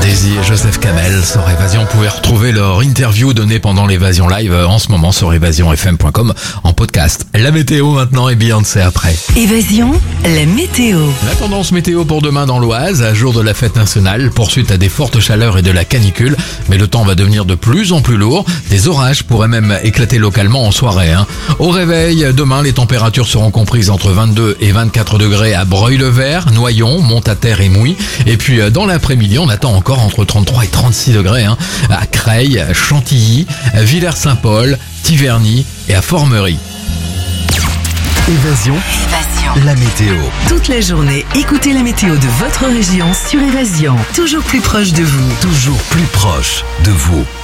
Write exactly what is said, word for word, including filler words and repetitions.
Daisy et Joseph Kamel sur Évasion. Vous pouvez retrouver leur interview donnée pendant l'Évasion Live en ce moment sur évasion f m point com en podcast. La météo maintenant et Beyoncé après. Évasion, la météo. La tendance météo pour demain dans l'Oise, à jour de la fête nationale, poursuite à des fortes chaleurs et de la canicule, mais le temps va devenir de plus en plus lourd. Des orages pourraient même éclater localement en soirée. Hein. Au réveil, demain, les températures seront comprises entre vingt-deux et vingt-quatre degrés à Breuil-le-Vert, Noyon, Montataire et Mouy. Et puis dans l'après-midi, on attend encore entre trente-trois et trente-six degrés hein, à Creil, Chantilly, Villers-Saint-Paul, Tiverny et à Formerie. Évasion, Évasion. la météo. Toute la journée, écoutez la météo de votre région sur Évasion. Toujours plus proche de vous. Toujours plus proche de vous.